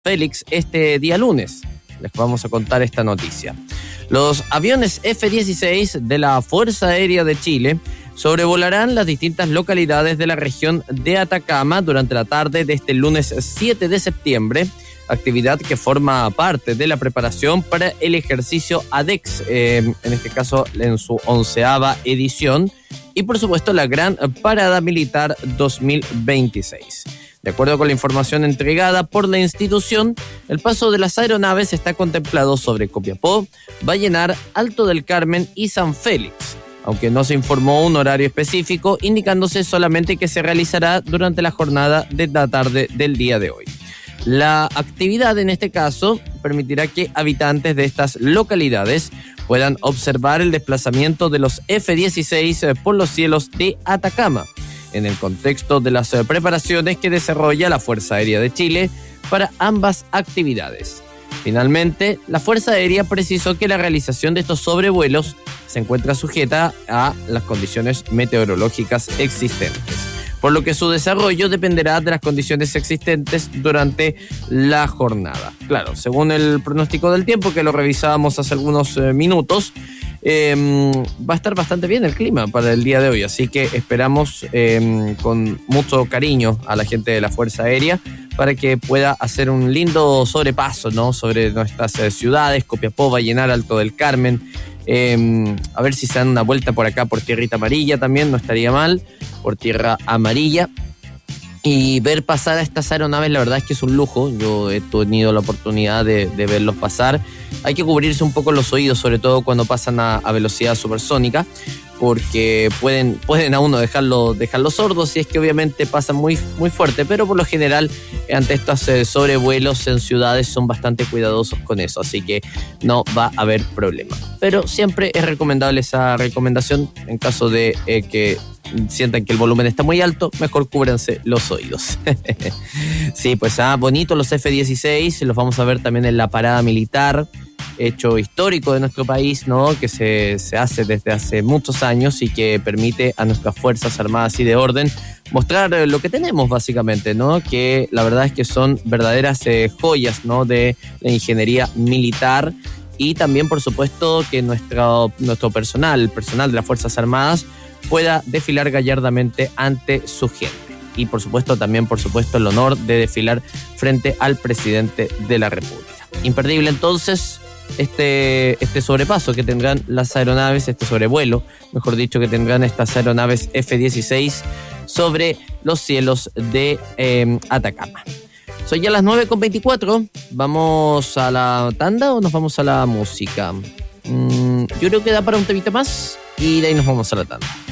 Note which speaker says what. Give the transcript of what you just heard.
Speaker 1: Félix este día lunes. Les vamos a contar esta noticia. Los aviones F-16 de la Fuerza Aérea de Chile sobrevolarán las distintas localidades de la región de Atacama durante la tarde de este lunes 7 de septiembre, actividad que forma parte de la preparación para el ejercicio ADEX, en este caso en su 11ª edición, y por supuesto la Gran Parada Militar 2026. De acuerdo con la información entregada por la institución, el paso de las aeronaves está contemplado sobre Copiapó, Vallenar, Alto del Carmen y San Félix, aunque no se informó un horario específico, indicándose solamente que se realizará durante la jornada de la tarde del día de hoy. La actividad en este caso permitirá que habitantes de estas localidades puedan observar el desplazamiento de los F-16 por los cielos de Atacama, en el contexto de las preparaciones que desarrolla la Fuerza Aérea de Chile para ambas actividades. Finalmente, la Fuerza Aérea precisó que la realización de estos sobrevuelos se encuentra sujeta a las condiciones meteorológicas existentes, por lo que su desarrollo dependerá de las condiciones existentes durante la jornada. Claro, según el pronóstico del tiempo, que lo revisábamos hace algunos minutos, va a estar bastante bien el clima para el día de hoy, así que esperamos con mucho cariño a la gente de la Fuerza Aérea para que pueda hacer un lindo sobrepaso, ¿no?, sobre nuestras ciudades, Copiapó, Vallenar, Alto del Carmen. A ver si se dan una vuelta por acá por Tierrita Amarilla también, no estaría mal, por Tierra Amarilla, y ver pasar a estas aeronaves. La verdad es que es un lujo. Yo he tenido la oportunidad de verlos pasar. Hay que cubrirse un poco los oídos, sobre todo cuando pasan a velocidad supersónica, porque pueden a uno dejarlo sordo si es que obviamente pasan muy, muy fuerte, pero por lo general ante estos sobrevuelos en ciudades son bastante cuidadosos con eso, así que no va a haber problema. Pero siempre es recomendable esa recomendación en caso de que sientan que el volumen está muy alto, mejor cúbranse los oídos. Sí, pues bonito los F-16, los vamos a ver también en la parada militar, hecho histórico de nuestro país, ¿no?, que se hace desde hace muchos años y que permite a nuestras Fuerzas Armadas y de Orden mostrar lo que tenemos básicamente, ¿no?, que la verdad es que son verdaderas joyas, ¿no?, de la ingeniería militar, y también por supuesto que nuestro personal, el personal de las Fuerzas Armadas pueda desfilar gallardamente ante su gente. Y por supuesto también, el honor de desfilar frente al presidente de la República. Imperdible entonces este sobrepaso que tendrán las aeronaves, este sobrevuelo, mejor dicho, que tendrán estas aeronaves F-16 sobre los cielos de Atacama. Son ya las 9:24. ¿Vamos a la tanda o nos vamos a la música? Yo creo que da para un temita más y de ahí nos vamos a la tanda.